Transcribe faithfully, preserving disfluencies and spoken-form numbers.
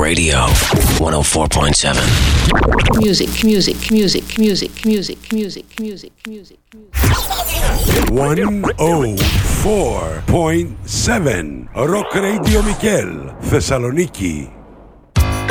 Radio one oh four point seven. Music, music, music, music, music, music, music, music, music. one oh four point seven Rock Radio Mikel, Θεσσαλονίκη.